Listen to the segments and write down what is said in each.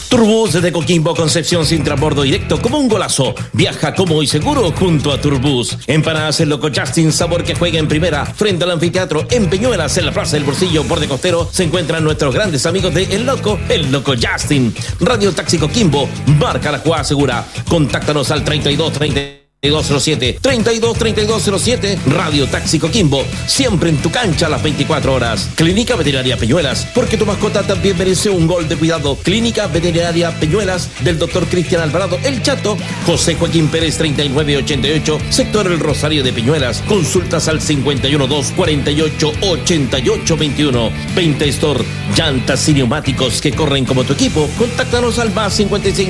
Turbus desde Coquimbo, Concepción sin transbordo directo como un golazo. Viaja cómodo y seguro junto a Turbus. Empanadas El Loco Justin, sabor que juega en primera. Frente al anfiteatro en Peñuelas, en la Plaza del Bolsillo, borde costero, se encuentran nuestros grandes amigos de El Loco Justin. Radio Taxi Coquimbo, marca la jugada segura. Contáctanos al 3207. Radio Taxi Coquimbo, siempre en tu cancha a las 24 horas. Clínica Veterinaria Peñuelas, porque tu mascota también merece un gol de cuidado. Clínica Veterinaria Peñuelas del Dr. Cristian Alvarado El Chato, José Joaquín Pérez 3988, sector El Rosario de Peñuelas. Consultas al 512488821. 20 Store, llantas y neumáticos que corren como tu equipo. Contáctanos al más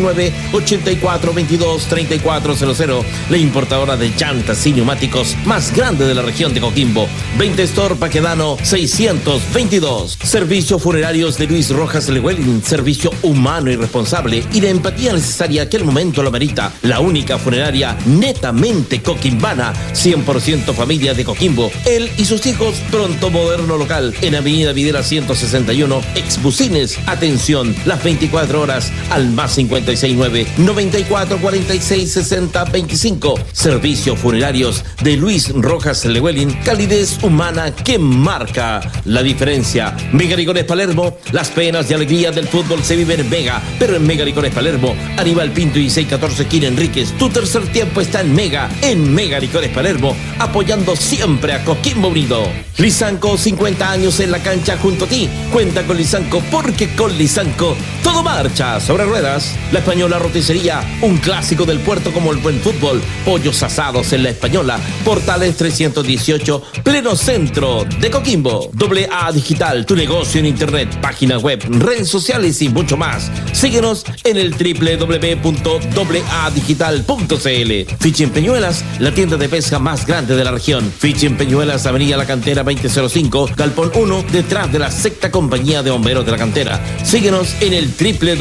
569-8422-3400. La importadora de llantas y neumáticos más grande de la región de Coquimbo. 20 Store Paquedano 622. Servicios funerarios de Luis Rojas Llewellyn. Servicio humano y responsable y la empatía necesaria que el momento lo merita. La única funeraria netamente coquimbana, 100% familia de Coquimbo. Él y sus hijos, pronto moderno local en Avenida Videla 161, Exbusines. Atención, las 24 horas al más 569-9446-6025. Servicios funerarios de Luis Rojas Llewellyn, calidez humana que marca la diferencia. Mega Licores Palermo, las penas y alegrías del fútbol se viven en Mega, pero en Mega Licores Palermo, Aníbal Pinto y 614 esquina Enríquez, tu tercer tiempo está en Mega Licores Palermo, apoyando siempre a Coquimbo Unido. Lisanco, 50 años en la cancha junto a ti. Cuenta con Lisanco, porque con Lisanco todo marcha sobre ruedas. La Española Roticería, un clásico del puerto como el buen fútbol. Pollos asados en La Española, Portales 318, pleno centro de Coquimbo. AA Digital, tu negocio en internet, página web, redes sociales y mucho más. Síguenos en el www.aadigital.cl. Fishing Peñuelas, la tienda de pesca más grande de la región. Fishing Peñuelas, Avenida La Cantera 2005, Galpón 1, detrás de la sexta compañía de bomberos de La Cantera. Síguenos en el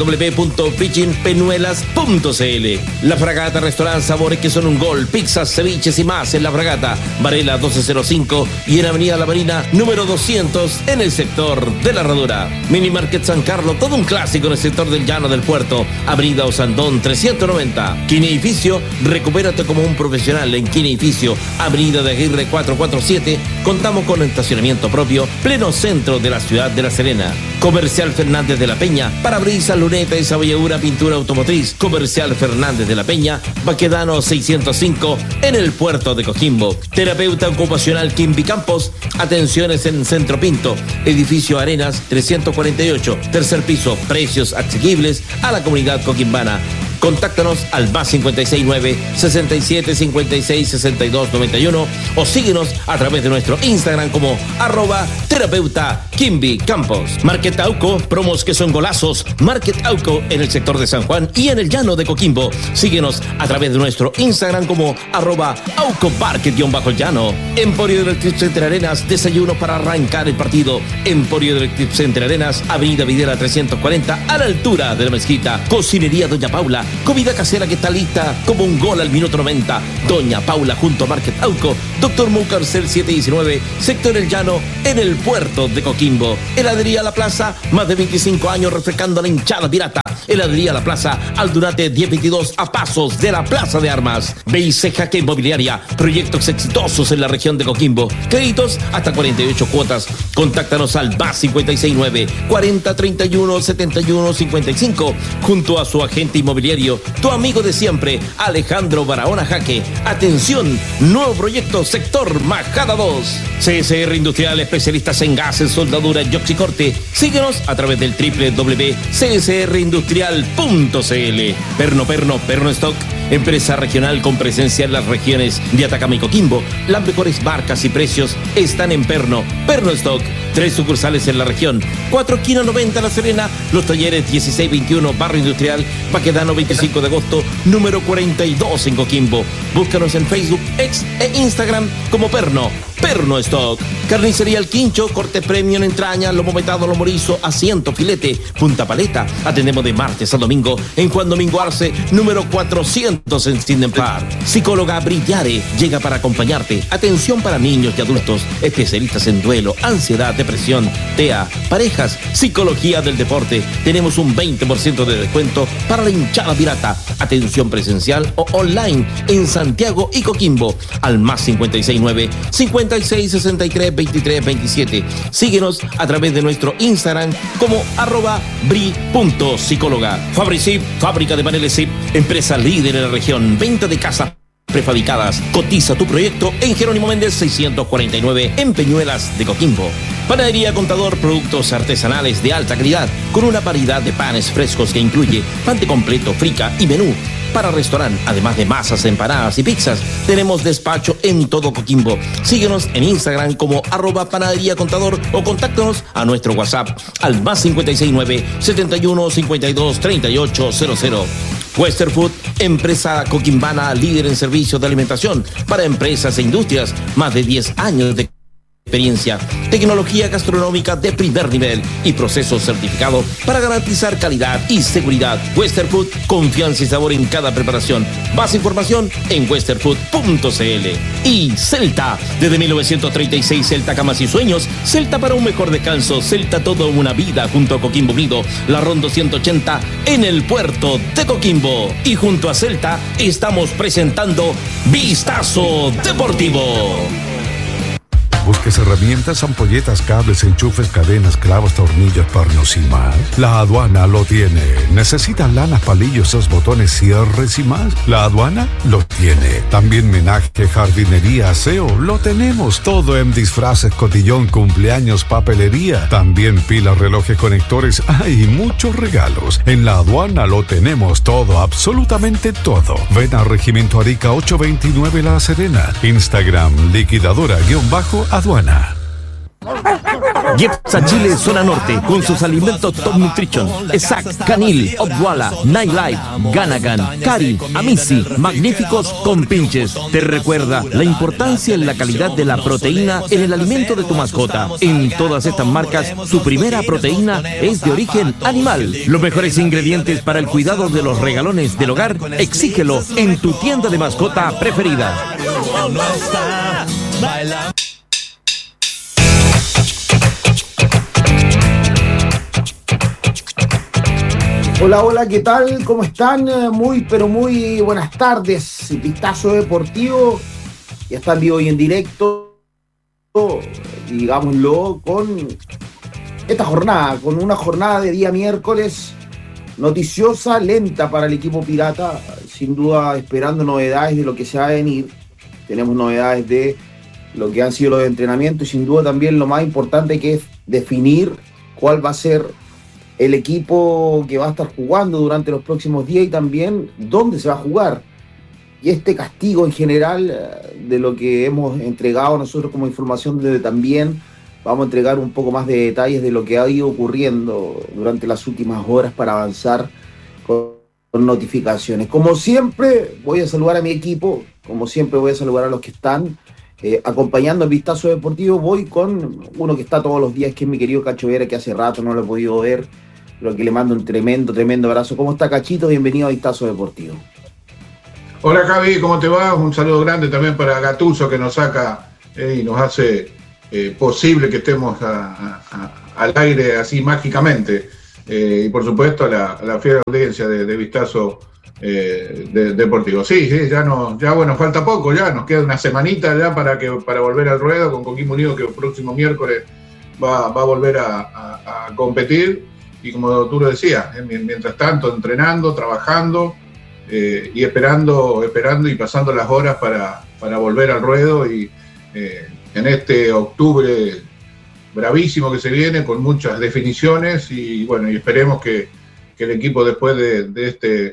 www.fishingpeñuelas.cl. La Fragata Restaurant, sabores que son un gol, pizzas, ceviches y más en La Fragata, Varela 1205 y en Avenida La Marina número 200 en el sector de La Herradura. Mini Market San Carlos, todo un clásico en el sector del Llano del Puerto, Avenida Osandón 390. Kine Edificio, recupérate como un profesional en Kine Edificio, Avenida de Aguirre 447. Contamos con estacionamiento propio, pleno centro de la ciudad de La Serena. Comercial Fernández de la Peña, parabrisas, luneta y sabolladura, pintura automotriz. Comercial Fernández de la Peña, Baquedano 605 en el puerto de Coquimbo. Terapeuta ocupacional Kimby Campos, atenciones en Centro Pinto, edificio Arenas 348, tercer piso, precios asequibles a la comunidad coquimbana. Contáctanos al más 569-6756-6291 o síguenos a través de nuestro Instagram como @terapeuta Kimby Campos. Market Auco, promos que son golazos. Market Auco en el sector de San Juan y en el llano de Coquimbo. Síguenos a través de nuestro Instagram como @AucoParket_llano. Emporio del Club Center Arenas, desayuno para arrancar el partido. Emporio del Club Center Arenas, Avenida Videla 340 a la altura de la mezquita. Cocinería Doña Paula, comida casera que está lista como un gol al minuto 90. Doña Paula junto a Market Auco, Dr. Mucarcel 719, sector El Llano, en el puerto de Coquimbo. Heladería La Plaza, más de 25 años refrescando la hinchada pirata. Heladería La Plaza, Aldunate 1022, a pasos de la Plaza de Armas. BIC Jaque Inmobiliaria, proyectos exitosos en la región de Coquimbo. Créditos hasta 48 cuotas. Contáctanos al más 569-4031-7155 junto a su agente inmobiliario, tu amigo de siempre, Alejandro Barahona Jaque. Atención, nuevo proyecto sector Majada 2. CSR Industrial, especialistas en gases, soldadura y oxicorte. Síguenos a través del www.csrindustrial.cl. Perno Stock, empresa regional con presencia en las regiones de Atacama y Coquimbo. Las mejores marcas y precios están en Perno Stock. 3 sucursales en la región, 4 esquina 90 La Serena, los talleres 1621 Barrio Industrial Baquedano 25 de agosto, número 42 en Coquimbo. Búscanos en Facebook, X e Instagram como Perno Stock. Carnicería El Quincho, corte premium, entraña, lomo vetado, lomo rizo, asiento, filete, punta paleta. Atendemos de martes a domingo en Juan Domingo Arce, número 400 en Sinden Park. Psicóloga Brillare llega para acompañarte. Atención para niños y adultos, especialistas en duelo, ansiedad, depresión, TEA, parejas, psicología del deporte. Tenemos un 20% de descuento para la hinchada pirata. Atención presencial o online en Santiago y Coquimbo al más 569 56632327. Síguenos a través de nuestro Instagram como @bri.psicóloga. Fabricip, fábrica de paneles ZIP, empresa líder en la región, venta de casas prefabricadas. Cotiza tu proyecto en Jerónimo Méndez 649 en Peñuelas de Coquimbo. Panadería Contador, productos artesanales de alta calidad con una variedad de panes frescos que incluye pan de completo, frica y menú. Para restaurante, además de masas, empanadas y pizzas, tenemos despacho en todo Coquimbo. Síguenos en Instagram como @panadería contador o contáctanos a nuestro WhatsApp al más 569 71 52 38 00. Western Food, empresa coquimbana líder en servicios de alimentación para empresas e industrias, más de 10 años de experiencia, tecnología gastronómica de primer nivel y procesos certificados para garantizar calidad y seguridad. Western Food, confianza y sabor en cada preparación. Más información en westernfood.cl. Y Celta, desde 1936, Celta Camas y Sueños, Celta para un mejor descanso, Celta toda una vida junto a Coquimbo Unido, la Ronda 180 en el puerto de Coquimbo. Y junto a Celta estamos presentando Vistazo Deportivo. ¿Busques herramientas, ampolletas, cables, enchufes, cadenas, clavos, tornillos, pernos y más? La Aduana lo tiene. ¿Necesitas lanas, palillos, botones, cierres y más? La Aduana lo tiene. También menaje, jardinería, aseo, lo tenemos. Todo en disfraces, cotillón, cumpleaños, papelería. También pilas, relojes, conectores. Hay muchos regalos. En La Aduana lo tenemos todo, absolutamente todo. Ven a Regimiento Arica 829 La Serena. Instagram, liquidadora_aduana. Jepsa Chile Zona Norte con sus alimentos Top Nutrition, Exact, Canil, Obwala, Nightlife, Ganagan, Cari, Amici, magníficos compinches. Te recuerda la importancia en la calidad de la proteína en el alimento de tu mascota. En todas estas marcas, su primera proteína es de origen animal. Los mejores ingredientes para el cuidado de los regalones del hogar, exígelo en tu tienda de mascota preferida. Hola, ¿qué tal? ¿Cómo están? Muy buenas tardes. Vistazo Deportivo ya está en vivo y en directo, digámoslo, con esta jornada, con una jornada de día miércoles noticiosa, lenta para el equipo pirata, sin duda esperando novedades de lo que se va a venir. Tenemos novedades de lo que han sido los entrenamientos y sin duda también lo más importante, que es definir cuál va a ser el equipo que va a estar jugando durante los próximos días y también dónde se va a jugar. Y este castigo en general de lo que hemos entregado nosotros como información, donde también vamos a entregar un poco más de detalles de lo que ha ido ocurriendo durante las últimas horas para avanzar con notificaciones. Como siempre voy a saludar a mi equipo, como siempre voy a saludar a los que están acompañando el Vistazo Deportivo. Voy con uno que está todos los días, que es mi querido Cacho Vera, que hace rato no lo he podido ver, pero que le mando un tremendo abrazo. ¿Cómo está, Cachito? Bienvenido a Vistazo Deportivo. Hola, Javi, ¿cómo te va? Un saludo grande también para Gattuso, que nos saca y nos hace posible que estemos al aire así mágicamente. Y por supuesto a la fiel audiencia de Vistazo Deportivo. Sí, ya bueno, falta poco, ya nos queda una semanita ya para volver al ruedo con Coquimbo Unido, que el próximo miércoles va a volver a competir. Y como tú lo decías, mientras tanto entrenando, trabajando y esperando y pasando las horas para volver al ruedo, y en este octubre bravísimo que se viene, con muchas definiciones, y bueno, y esperemos que el equipo, después de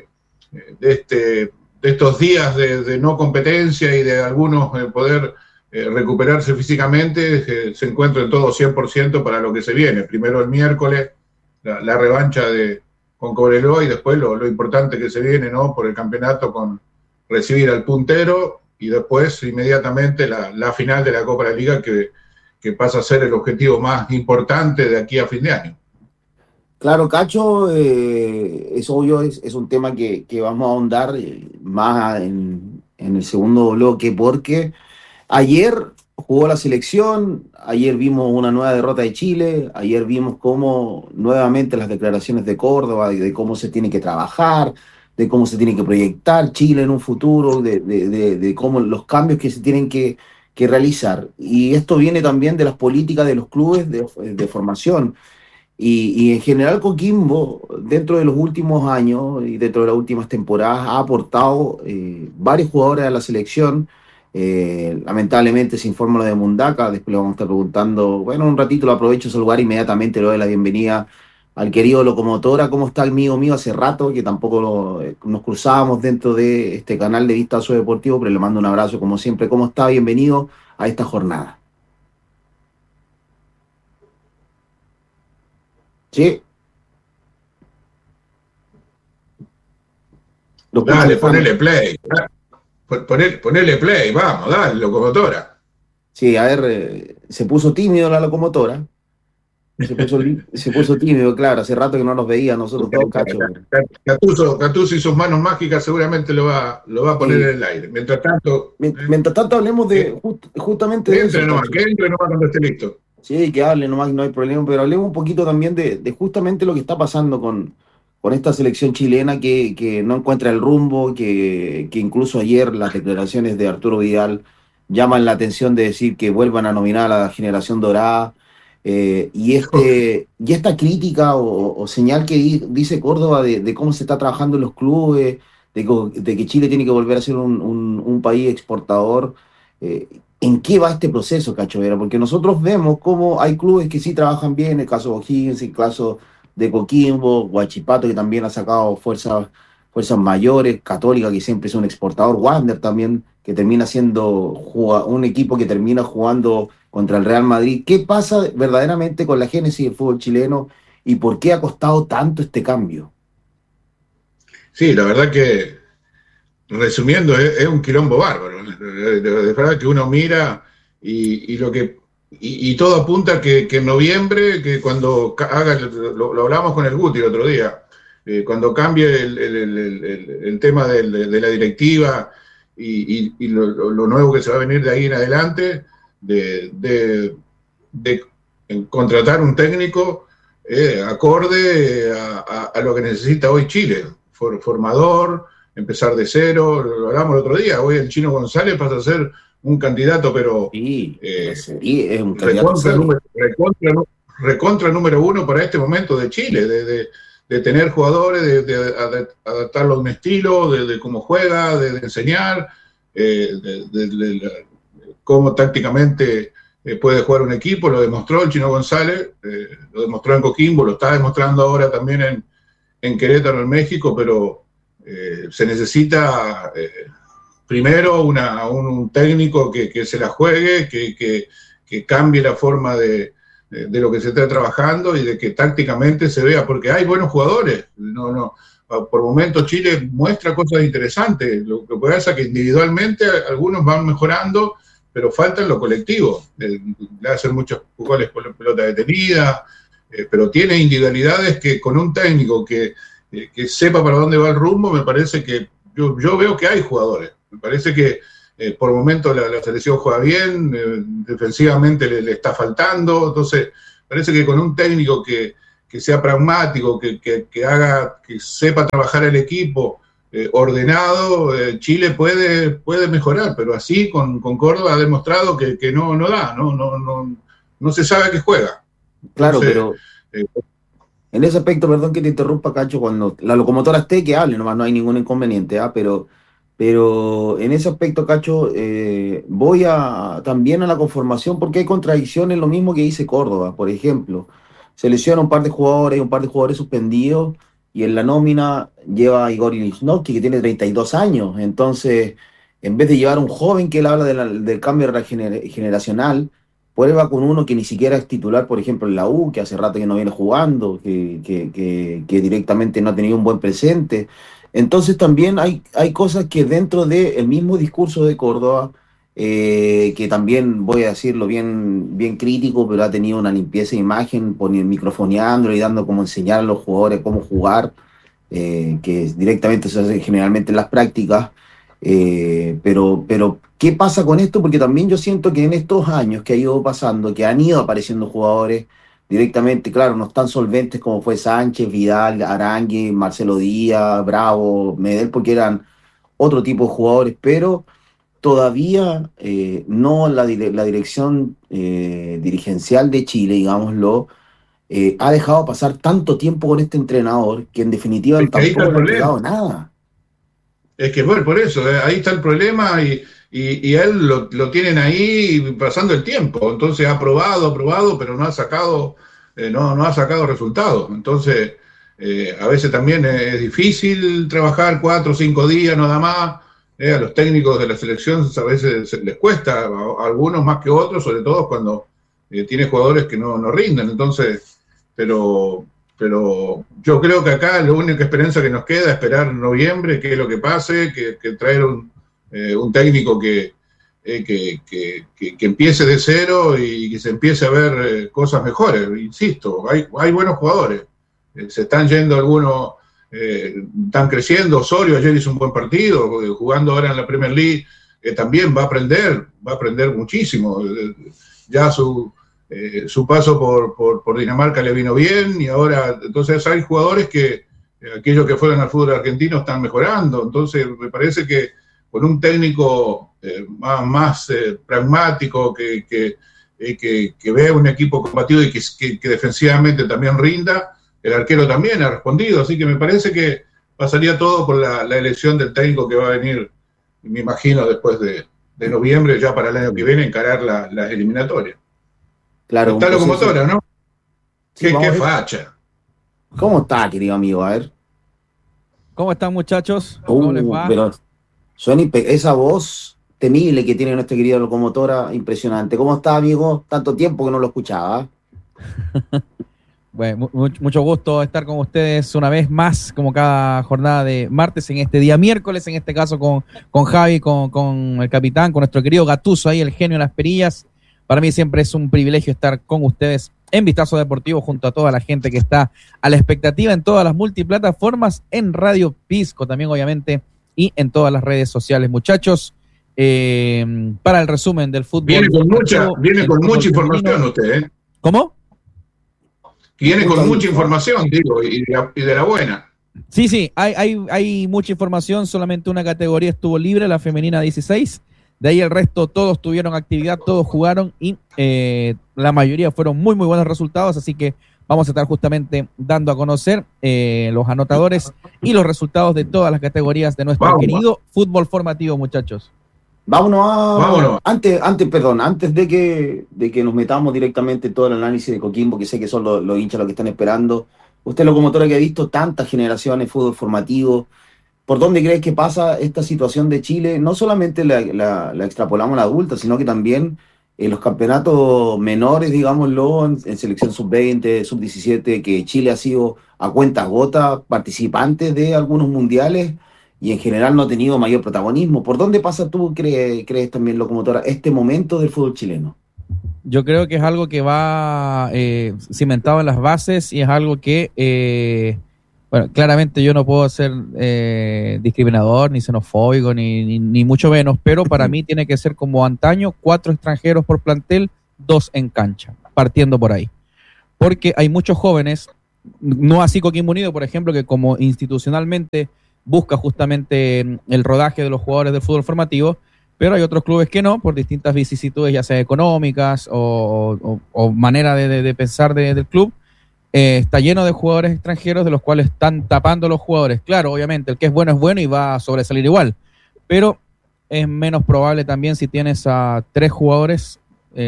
estos días de no competencia y de algunos poder recuperarse físicamente, se encuentren todos 100% para lo que se viene. Primero el miércoles, la revancha de Cobreloa y después lo importante que se viene, ¿no? Por el campeonato con recibir al puntero y después inmediatamente la final de la Copa de la Liga que pasa a ser el objetivo más importante de aquí a fin de año. Claro, Cacho, es obvio, es un tema que vamos a ahondar más en el segundo bloque, porque ayer jugó la selección, ayer vimos una nueva derrota de Chile, ayer vimos cómo nuevamente las declaraciones de Córdoba y de cómo se tiene que trabajar, de cómo se tiene que proyectar Chile en un futuro, de cómo los cambios que se tienen que realizar. Y esto viene también de las políticas de los clubes de formación. Y en general Coquimbo, dentro de los últimos años y dentro de las últimas temporadas, ha aportado varios jugadores a la selección. Lamentablemente se informa lo de Mundaca, después le vamos a estar preguntando, bueno, un ratito lo aprovecho ese lugar, inmediatamente le doy la bienvenida al querido Locomotora. ¿Cómo está, amigo mío? Hace rato que tampoco nos cruzábamos dentro de este canal de Vistazo Deportivo, pero le mando un abrazo como siempre. ¿Cómo está? Bienvenido a esta jornada. Sí. Dale, ponele play. Ponele play, vamos, dale, Locomotora. Sí, a ver, se puso tímido la Locomotora. Se puso tímido, claro, hace rato que no nos veía nosotros todos, Cacho. Gatuso y sus manos mágicas seguramente lo va a poner en el aire. Mientras tanto, hablemos de justamente de eso. Que entre nomás cuando esté listo. Sí, que hable nomás, no hay problema, pero hablemos un poquito también de justamente lo que está pasando con esta selección chilena que no encuentra el rumbo, que incluso ayer las declaraciones de Arturo Vidal llaman la atención de decir que vuelvan a nominar a la generación dorada, y esta crítica o señal que dice Córdoba de cómo se está trabajando en los clubes, de que Chile tiene que volver a ser un país exportador. ¿En qué va este proceso, Cacho Vera? Porque nosotros vemos cómo hay clubes que sí trabajan bien, el caso de O'Higgins, el caso de Coquimbo, Huachipato, que también ha sacado fuerzas mayores, Católica, que siempre es un exportador, Wander también, que termina siendo un equipo que termina jugando contra el Real Madrid. ¿Qué pasa verdaderamente con la génesis del fútbol chileno y por qué ha costado tanto este cambio? Sí, la verdad que, resumiendo, es un quilombo bárbaro. De verdad que uno mira y todo apunta que en noviembre, que cuando lo hablamos con el Guti el otro día, cuando cambie el tema de la directiva y lo nuevo que se va a venir de ahí en adelante, de contratar un técnico acorde a lo que necesita hoy Chile, formador, empezar de cero. Lo hablamos el otro día, hoy el Chino González pasa a ser un candidato, pero sí, es un candidato recontra número uno para este momento de Chile, de tener jugadores, de adaptarlo a un estilo, de cómo juega, de enseñar, cómo tácticamente puede jugar un equipo. Lo demostró el Chino González, lo demostró en Coquimbo, lo está demostrando ahora también en Querétaro, en México, pero se necesita primero un técnico que se la juegue, que cambie la forma de lo que se está trabajando y de que tácticamente se vea, porque hay buenos jugadores. Por momentos Chile muestra cosas interesantes. Lo que pasa es que individualmente algunos van mejorando, pero falta en lo colectivo. Le hacen muchos goles con la pelota detenida, pero tiene individualidades que con un técnico que sepa para dónde va el rumbo, me parece que yo veo que hay jugadores. Me parece que por momentos la selección juega bien, defensivamente le está faltando. Entonces, parece que con un técnico que sea pragmático, que sepa trabajar el equipo ordenado, Chile puede mejorar, pero así con Córdoba ha demostrado que no da, no se sabe a qué juega. Claro, entonces, pero en ese aspecto, perdón que te interrumpa, Cacho, cuando la Locomotora esté, que hable, nomás no hay ningún inconveniente, pero en ese aspecto, Cacho, voy también a la conformación, porque hay contradicciones, lo mismo que dice Córdoba, por ejemplo. Se lesiona un par de jugadores suspendidos, y en la nómina lleva a Igor Lichnowsky, que tiene 32 años. Entonces, en vez de llevar a un joven que él habla del cambio generacional, prueba con uno que ni siquiera es titular, por ejemplo, en la U, que hace rato que no viene jugando, que directamente no ha tenido un buen presente. Entonces también hay cosas que dentro del mismo discurso de Córdoba, que también voy a decirlo bien crítico, pero ha tenido una limpieza de imagen, microfoneándolo y dando como enseñar a los jugadores cómo jugar, que directamente se hace generalmente en las prácticas. Pero ¿qué pasa con esto? Porque también yo siento que en estos años que ha ido pasando, que han ido apareciendo jugadores directamente, claro, no tan solventes como fue Sánchez, Vidal, Arangui, Marcelo Díaz, Bravo, Medel, porque eran otro tipo de jugadores, pero todavía no la dirección dirigencial de Chile, digámoslo, ha dejado pasar tanto tiempo con este entrenador que en definitiva tampoco le ha entregado nada. Es que bueno, por eso, ahí está el problema y a él lo tienen ahí pasando el tiempo. Entonces ha probado, pero no ha sacado resultados. Entonces, a veces también es difícil trabajar 4 o 5 días nada más. A los técnicos de la selección a veces les cuesta, a algunos más que otros, sobre todo cuando tiene jugadores que no rinden. Entonces, pero yo creo que acá la única esperanza que nos queda es esperar noviembre, qué es lo que pase, que traer un técnico que empiece de cero y que se empiece a ver cosas mejores. Insisto, hay buenos jugadores, se están yendo algunos, están creciendo. Osorio ayer hizo un buen partido, jugando ahora en la Premier League, también va a aprender muchísimo. Ya su paso por Dinamarca le vino bien, y ahora, entonces hay jugadores que, aquellos que fueron al fútbol argentino, están mejorando. Entonces me parece que con un técnico más pragmático, que vea un equipo combatido y que defensivamente también rinda, el arquero también ha respondido, así que me parece que pasaría todo por la elección del técnico que va a venir, me imagino, después de noviembre, ya para el año que viene, encarar las eliminatorias. Claro, está Locomotora, ¿no? Sí, qué facha. ¿Cómo está, querido amigo? A ver. ¿Cómo están, muchachos? ¿Cómo les va? Pero suena esa voz temible que tiene nuestra querida Locomotora, impresionante. ¿Cómo está, amigo? Tanto tiempo que no lo escuchaba. Bueno, mucho gusto estar con ustedes una vez más, como cada jornada de martes, en este día miércoles, en este caso con Javi, con el capitán, con nuestro querido Gattuso ahí, el genio de las perillas. Para mí siempre es un privilegio estar con ustedes en Vistazo Deportivo, junto a toda la gente que está a la expectativa en todas las multiplataformas, en Radio Pisco también, obviamente, y en todas las redes sociales, muchachos. Para el resumen del fútbol. Viene con mucha información usted, ¿eh? ¿Cómo? Viene con mucha información, digo, y de la buena. Sí, hay mucha información. Solamente una categoría estuvo libre, la femenina 16. De ahí el resto, todos tuvieron actividad, todos jugaron, y la mayoría fueron muy buenos resultados. Así que vamos a estar justamente dando a conocer los anotadores y los resultados de todas las categorías de nuestro querido fútbol formativo, muchachos. Vámonos. Antes de que nos metamos directamente en todo el análisis de Coquimbo, que sé que son los hinchas los que están esperando. Usted, Locomotora, que ha visto tantas generaciones de fútbol formativo, ¿por dónde crees que pasa esta situación de Chile? No solamente la extrapolamos a la adulta, sino que también en los campeonatos menores, digámoslo, en selección sub-20, sub-17, que Chile ha sido a cuentagotas participante de algunos mundiales, y en general no ha tenido mayor protagonismo. ¿Por dónde pasa tú, crees también, Locomotora, este momento del fútbol chileno? Yo creo que es algo que va cimentado en las bases, y es algo que, bueno, claramente yo no puedo ser discriminador, ni xenofóbico, ni mucho menos, pero para mí tiene que ser como antaño: 4 extranjeros por plantel, 2 en cancha, partiendo por ahí. Porque hay muchos jóvenes, no así Coquimbo Unido, por ejemplo, que como institucionalmente busca justamente el rodaje de los jugadores del fútbol formativo, pero hay otros clubes que no, por distintas vicisitudes, ya sea económicas o manera de pensar del club. Está lleno de jugadores extranjeros, de los cuales están tapando los jugadores. Claro, obviamente, el que es bueno y va a sobresalir igual, pero es menos probable también si tienes a 3 jugadores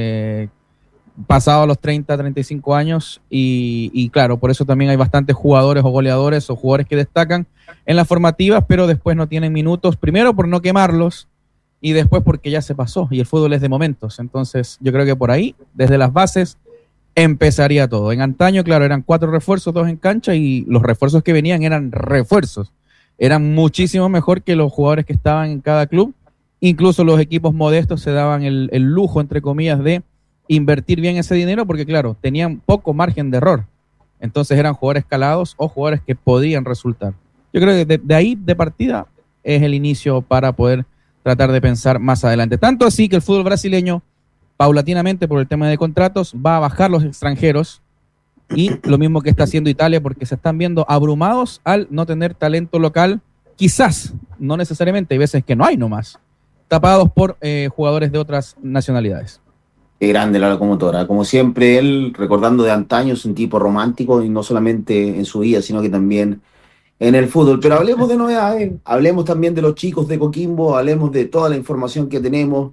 pasados los 30, 35 años, y claro, por eso también hay bastantes jugadores o goleadores o jugadores que destacan en las formativas, pero después no tienen minutos, primero por no quemarlos, y después porque ya se pasó y el fútbol es de momentos. Entonces yo creo que por ahí, desde las bases, empezaría todo. En antaño, claro, eran 4 refuerzos, 2 en cancha, y los refuerzos que venían eran refuerzos. Eran muchísimo mejor que los jugadores que estaban en cada club. Incluso los equipos modestos se daban el lujo, entre comillas, de invertir bien ese dinero porque, claro, tenían poco margen de error. Entonces eran jugadores calados o jugadores que podían resultar. Yo creo que de ahí, de partida, es el inicio para poder tratar de pensar más adelante. Tanto así que el fútbol brasileño, paulatinamente, por el tema de contratos, va a bajar los extranjeros, y lo mismo que está haciendo Italia, porque se están viendo abrumados al no tener talento local, quizás, no necesariamente, hay veces que no hay nomás, tapados por jugadores de otras nacionalidades. Qué grande la locomotora. Como siempre, él, recordando de antaño, es un tipo romántico, y no solamente en su vida, sino que también en el fútbol. Pero hablemos de novedades, hablemos también de los chicos de Coquimbo, hablemos de toda la información que tenemos.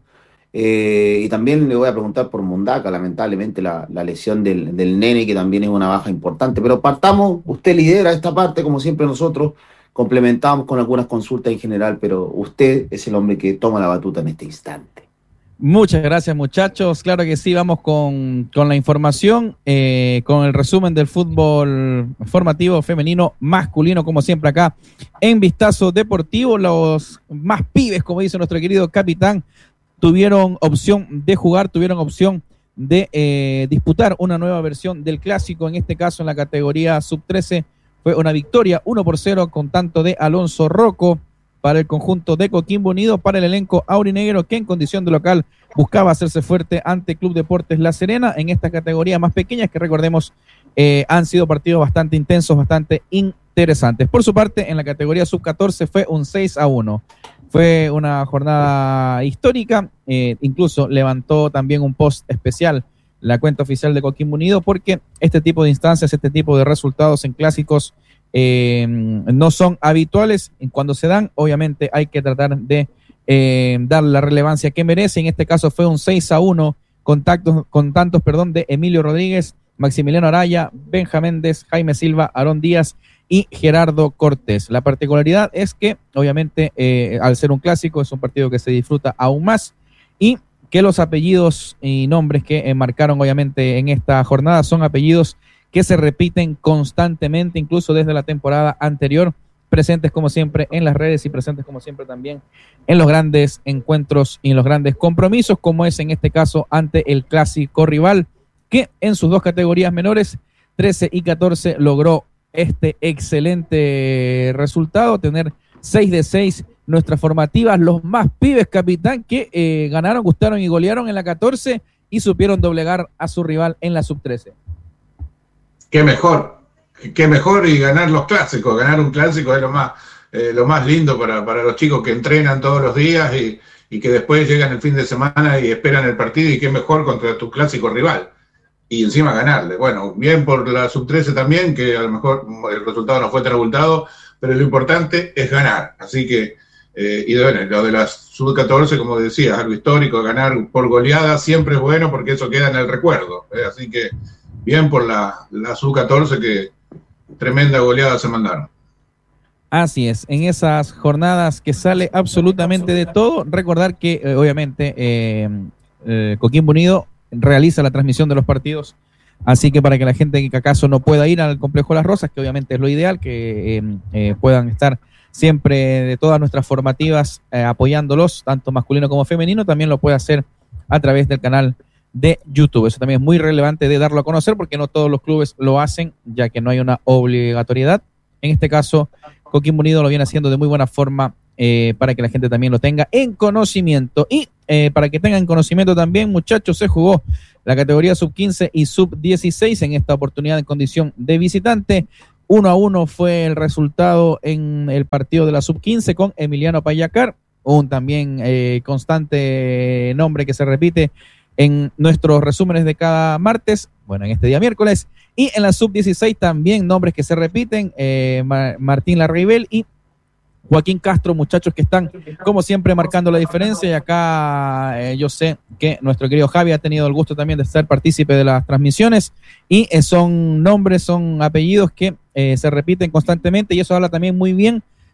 Y también le voy a preguntar por Mundaca, lamentablemente la lesión del nene, que también es una baja importante. Pero partamos, usted lidera esta parte, como siempre nosotros complementamos con algunas consultas en general, pero usted es el hombre que toma la batuta en este instante. Muchas gracias, muchachos. Claro que sí, vamos con la información, con el resumen del fútbol formativo femenino, masculino, como siempre acá en Vistazo Deportivo. Los más pibes, como dice nuestro querido capitán, tuvieron opción de jugar, tuvieron opción de disputar una nueva versión del clásico. En este caso, en la categoría sub-13, fue una victoria 1-0 con tanto de Alonso Rocco para el conjunto de Coquimbo Unido, para el elenco aurinegro, que en condición de local buscaba hacerse fuerte ante Club Deportes La Serena en esta categoría más pequeña, que recordemos han sido partidos bastante intensos, bastante interesantes. Por su parte, en la categoría sub-14 fue un 6-1. Fue una jornada histórica, incluso levantó también un post especial la cuenta oficial de Coquimbo Unido, porque este tipo de instancias, este tipo de resultados en clásicos no son habituales. Cuando se dan, obviamente hay que tratar de dar la relevancia que merece. En este caso fue un 6-1 con tantos de Emilio Rodríguez, Maximiliano Araya, Benja Méndez, Jaime Silva, Aarón Díaz y Gerardo Cortés. La particularidad es que, obviamente, al ser un clásico, es un partido que se disfruta aún más, y que los apellidos y nombres que marcaron, obviamente, en esta jornada son apellidos que se repiten constantemente, incluso desde la temporada anterior, presentes como siempre en las redes y presentes como siempre también en los grandes encuentros y en los grandes compromisos, como es en este caso ante el clásico rival, que en sus 2 categorías menores, 13 y 14, logró este excelente resultado, tener 6 de 6 nuestras formativas, los más pibes, capitán, que ganaron, gustaron y golearon en la 14 y supieron doblegar a su rival en la sub-13. Qué mejor, y ganar los clásicos. Ganar un clásico es lo más lindo para los chicos que entrenan todos los días y que después llegan el fin de semana y esperan el partido, y qué mejor contra tu clásico rival. Y encima ganarle. Bueno, bien por la sub-13 también, que a lo mejor el resultado no fue tan abultado, pero lo importante es ganar. Así que, y bueno, lo de la sub-14, como decías, algo histórico, ganar por goleada siempre es bueno, porque eso queda en el recuerdo. Así que bien por la sub-14, que tremenda goleada se mandaron. Así es, en esas jornadas que sale absolutamente de todo. Recordar que obviamente Coquimbo Unido realiza la transmisión de los partidos, así que para que la gente que acaso no pueda ir al Complejo Las Rosas, que obviamente es lo ideal, que puedan estar siempre de todas nuestras formativas apoyándolos, tanto masculino como femenino, también lo puede hacer a través del canal de YouTube. Eso también es muy relevante de darlo a conocer, porque no todos los clubes lo hacen, ya que no hay una obligatoriedad. En este caso, Coquimbo Unido lo viene haciendo de muy buena forma, para que la gente también lo tenga en conocimiento. Y para que tengan conocimiento también, muchachos, se jugó la categoría sub-15 y sub-16 en esta oportunidad en condición de visitante. 1-1 fue el resultado en el partido de la sub-15 con Emiliano Payacar, un también constante nombre que se repite en nuestros resúmenes de cada martes, bueno, en este día miércoles. Y en la sub-16 también nombres que se repiten, Martín Larribel y Joaquín Castro, muchachos que están como siempre marcando la diferencia. Y acá yo sé que nuestro querido Javi ha tenido el gusto también de ser partícipe de las transmisiones, y son nombres, son apellidos que se repiten constantemente, y eso habla también muy bien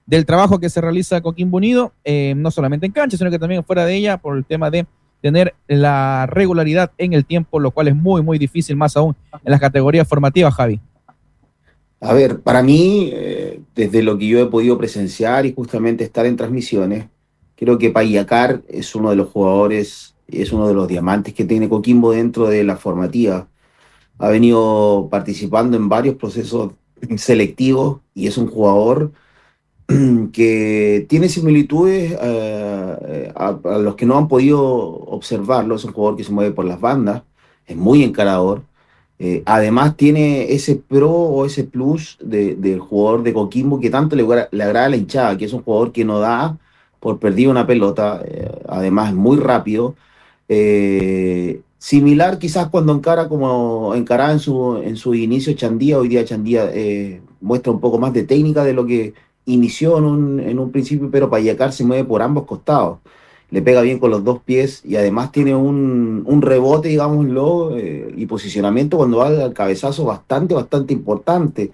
del trabajo que se realiza Coquimbo Unido, no solamente en cancha, sino que también fuera de ella, por el tema de tener la regularidad en el tiempo, lo cual es muy, muy difícil, más aún en las categorías formativas, Javi. A ver, para mí, desde lo que yo he podido presenciar y justamente estar en transmisiones, creo que Payacar es uno de los jugadores, es uno de los diamantes que tiene Coquimbo dentro de la formativa. Ha venido participando en varios procesos selectivos y es un jugador que tiene similitudes a los que no han podido observarlo. Es un jugador que se mueve por las bandas, es muy encarador. Además tiene ese pro o ese plus del jugador de Coquimbo que tanto le agrada a la hinchada, que es un jugador que no da por perdida una pelota, además es muy rápido. Similar quizás cuando encaraba en su inicio Chandía. Hoy día Chandía muestra un poco más de técnica de lo que inició en un principio, pero Payacar se mueve por ambos costados, le pega bien con los dos pies y además tiene un rebote, digámoslo, y posicionamiento cuando va al cabezazo bastante importante,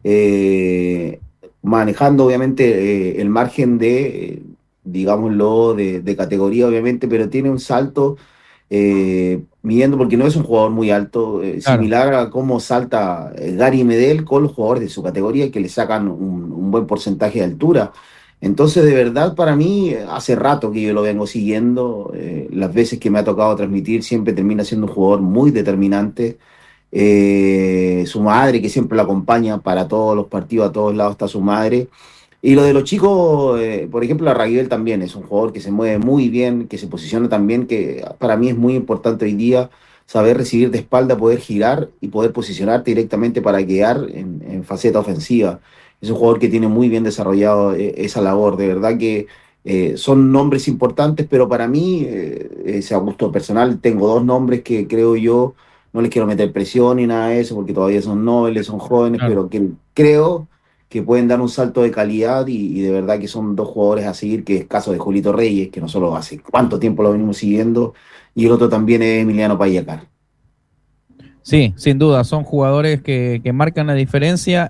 manejando obviamente el margen de, digámoslo, de categoría obviamente, pero tiene un salto midiendo, porque no es un jugador muy alto, Claro. similar a cómo salta Gary Medel con los jugadores de su categoría que le sacan un buen porcentaje de altura. Entonces, de verdad, para mí, hace rato que yo lo vengo siguiendo, las veces que me ha tocado transmitir, siempre termina siendo un jugador muy determinante. Su madre, que siempre lo acompaña para todos los partidos, a todos lados está su madre. Y lo de los chicos, por ejemplo, Raguibel también es un jugador que se mueve muy bien, que se posiciona también, que para mí es muy importante hoy día saber recibir de espalda, poder girar y poder posicionarte directamente para guiar en faceta ofensiva. Es un jugador que tiene muy bien desarrollado esa labor. De verdad que son nombres importantes, pero para mí, ese a gusto personal, tengo dos nombres que creo yo, no les quiero meter presión ni nada de eso, porque todavía son nobles, son jóvenes, Claro. pero que creo que pueden dar un salto de calidad y de verdad que son dos jugadores a seguir, que es el caso de Julito Reyes, que nosotros hace cuánto tiempo lo venimos siguiendo, y el otro también es Emiliano Payacar. Sí, sin duda, son jugadores que marcan la diferencia.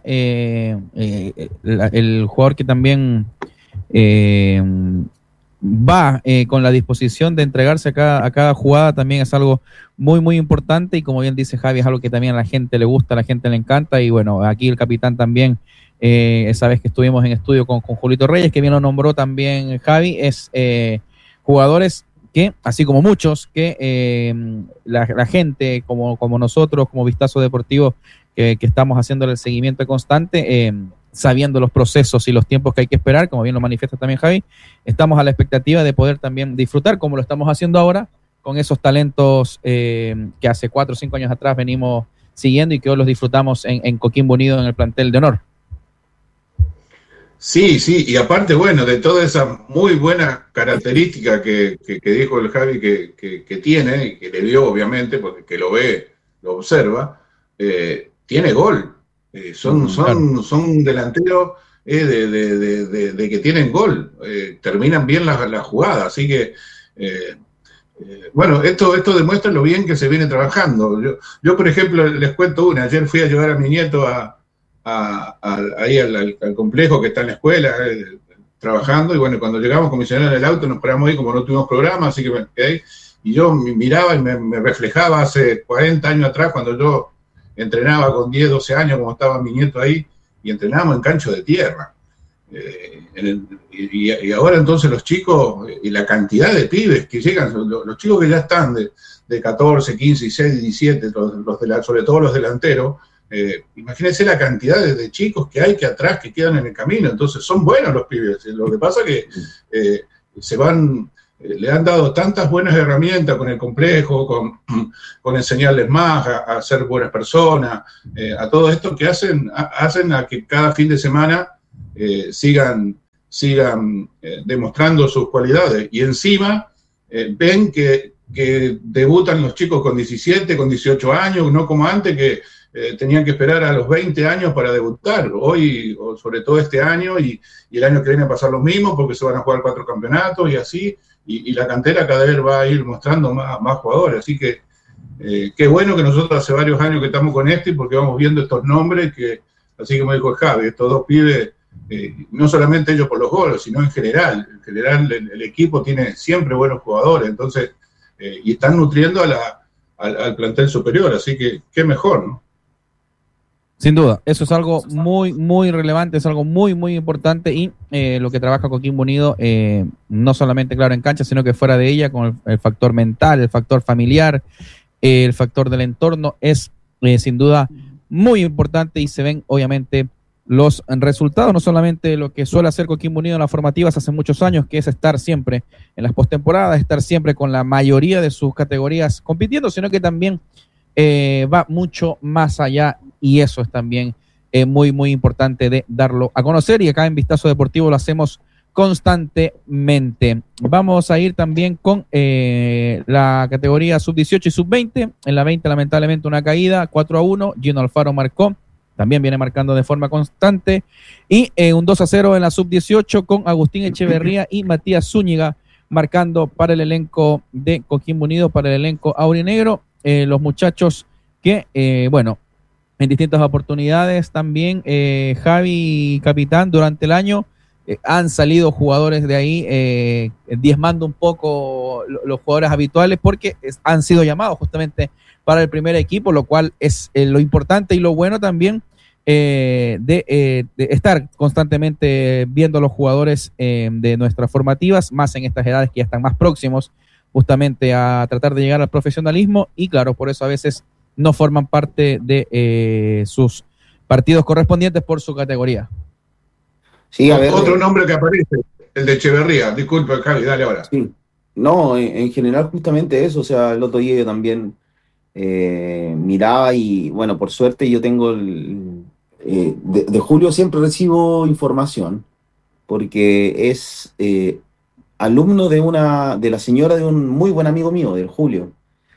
El jugador que también va con la disposición de entregarse a cada jugada también es algo muy, muy importante, y como bien dice Javi, es algo que también a la gente le gusta, a la gente le encanta, y bueno, aquí el capitán también, esa vez que estuvimos en estudio con Julito Reyes, que bien lo nombró también Javi, es jugadores que, así como muchos, que la gente, como nosotros, como Vistazo Deportivo, que estamos haciendo el seguimiento constante, sabiendo los procesos y los tiempos que hay que esperar, como bien lo manifiesta también Javi, estamos a la expectativa de poder también disfrutar, como lo estamos haciendo ahora, con esos talentos que hace 4 o 5 años atrás venimos siguiendo y que hoy los disfrutamos en Coquimbo Unido, en el plantel de honor. Sí, y aparte, bueno, de toda esa muy buena característica que dijo el Javi que tiene, y que le vio obviamente, porque que lo ve, lo observa, tiene gol. Son delanteros de que tienen gol, terminan bien la jugada, así que bueno, esto demuestra lo bien que se viene trabajando. Yo por ejemplo, les cuento una. Ayer fui a llevar a mi nieto ahí al complejo que está en la escuela, trabajando, y bueno, cuando llegamos con mi señora en el auto nos paramos ahí, como no tuvimos programa, así que me quedé ahí, y yo miraba y me reflejaba hace 40 años atrás, cuando yo entrenaba con 10, 12 años, como estaba mi nieto ahí, y entrenábamos en cancho de tierra. Y ahora entonces los chicos, y la cantidad de pibes que llegan, los chicos que ya están de 14, 15, 16, 17, sobre todo los delanteros, imagínense la cantidad de chicos que hay que atrás que quedan en el camino. Entonces son buenos los pibes. Lo que pasa es que le han dado tantas buenas herramientas con el complejo, con enseñarles más a ser buenas personas, a todo esto, que hacen a que cada fin de semana sigan demostrando sus cualidades, y encima ven que debutan los chicos con 17, con 18 años, no como antes, que tenían que esperar a los 20 años para debutar. Hoy, o sobre todo este año, y el año que viene a pasar lo mismo, porque se van a jugar 4 campeonatos y así, y la cantera cada vez va a ir mostrando más jugadores. Así que qué bueno que nosotros hace varios años que estamos con porque vamos viendo estos nombres que, así como dijo Javi, estos dos pibes no solamente ellos por los goles, sino en general. En general el equipo tiene siempre buenos jugadores, entonces, y están nutriendo al plantel superior, así que qué mejor, ¿no? Sin duda, eso es algo muy, muy relevante, es algo muy, muy importante y lo que trabaja Coquimbo Unido, no solamente, claro, en cancha, sino que fuera de ella, con el factor mental, el factor familiar, el factor del entorno, es sin duda muy importante y se ven, obviamente, los resultados, no solamente lo que suele hacer Coquimbo Unido en las formativas hace muchos años, que es estar siempre en las postemporadas, estar siempre con la mayoría de sus categorías compitiendo, sino que también va mucho más allá y eso es también muy, muy importante de darlo a conocer y acá en Vistazo Deportivo lo hacemos constantemente. Vamos a ir también con la categoría sub-18 y sub-20. En la 20 lamentablemente una caída, 4-1, Gino Alfaro marcó, también viene marcando de forma constante y un 2-0 en la sub-18 con Agustín Echeverría y Matías Zúñiga marcando para el elenco de Coquimbo Unido, para el elenco aurinegro. Los muchachos que, bueno, en distintas oportunidades también, Javi Capitán, durante el año han salido jugadores de ahí diezmando un poco los jugadores habituales porque han sido llamados justamente para el primer equipo, lo cual es lo importante y lo bueno también de estar constantemente viendo a los jugadores de nuestras formativas, más en estas edades que ya están más próximos justamente a tratar de llegar al profesionalismo y claro, por eso a veces no forman parte de sus partidos correspondientes por su categoría. Sí, a ver, otro nombre que aparece, el de Echeverría. Disculpe, Javi, dale ahora. Sí. No, en general justamente eso, o sea, el otro día yo también miraba y bueno, por suerte yo tengo de Julio siempre recibo información porque es alumno de la señora de un muy buen amigo mío, del Julio.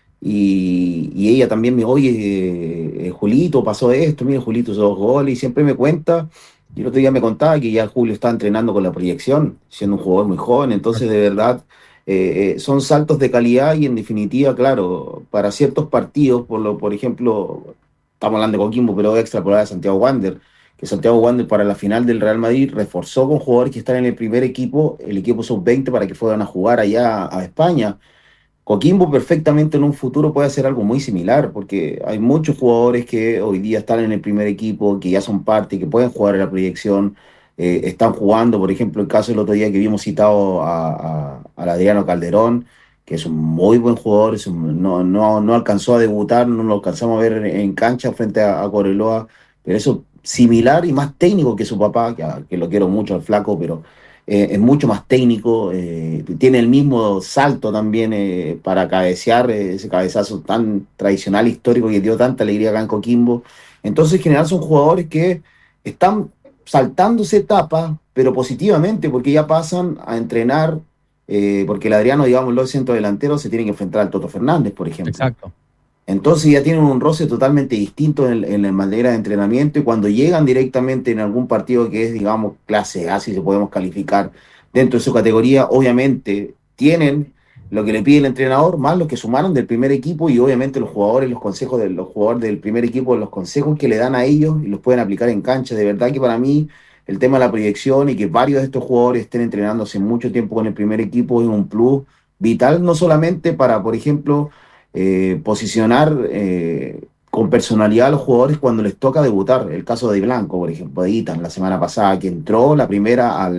Y ella también me oye, Julito, pasó esto, mire, Julito hizo 2 goles, y siempre me cuenta, y el otro día me contaba que ya Julio está entrenando con la proyección, siendo un jugador muy joven, entonces de verdad son saltos de calidad y en definitiva, claro, para ciertos partidos, por ejemplo, estamos hablando de Coquimbo, pero extra por la de Santiago Wander, que Santiago Wander para la final del Real Madrid reforzó con jugadores que están en el primer equipo, el equipo sub-20 para que fueran a jugar allá a España. Coquimbo perfectamente en un futuro puede hacer algo muy similar, porque hay muchos jugadores que hoy día están en el primer equipo, que ya son parte, que pueden jugar en la proyección, están jugando, por ejemplo, el caso del otro día que vimos citado al Adriano Calderón, que es un muy buen jugador, no alcanzó a debutar, no lo alcanzamos a ver en cancha frente a Cobreloa, pero eso similar y más técnico que su papá, que lo quiero mucho al flaco, pero es mucho más técnico, tiene el mismo salto también para cabecear, ese cabezazo tan tradicional, histórico que dio tanta alegría acá en Coquimbo. Entonces, en general son jugadores que están saltándose etapas, pero positivamente, porque ya pasan a entrenar, porque el Adriano, digamos, los centrodelanteros se tienen que enfrentar al Toto Fernández, por ejemplo. Exacto. Entonces ya tienen un roce totalmente distinto en la manera de entrenamiento y cuando llegan directamente en algún partido que es, digamos, clase A, si se podemos calificar dentro de su categoría, obviamente tienen lo que le pide el entrenador, más lo que sumaron del primer equipo y obviamente los jugadores, los consejos de los jugadores del primer equipo, los consejos que le dan a ellos y los pueden aplicar en cancha. De verdad que para mí el tema de la proyección y que varios de estos jugadores estén entrenando hace mucho tiempo con el primer equipo es un plus vital, no solamente para, por ejemplo, posicionar con personalidad a los jugadores cuando les toca debutar. El caso de Blanco, por ejemplo, de Itan, la semana pasada, que entró la primera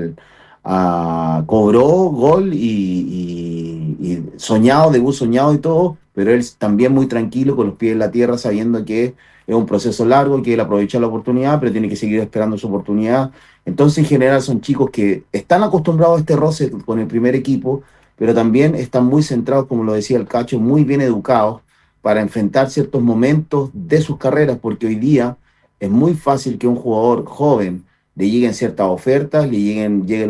cobró gol y soñado, debut soñado y todo, pero él también muy tranquilo, con los pies en la tierra, sabiendo que es un proceso largo, que él aprovecha la oportunidad, pero tiene que seguir esperando su oportunidad. Entonces, en general, son chicos que están acostumbrados a este roce con el primer equipo, pero también están muy centrados, como lo decía el Cacho, muy bien educados para enfrentar ciertos momentos de sus carreras, porque hoy día es muy fácil que un jugador joven le lleguen ciertas ofertas, lleguen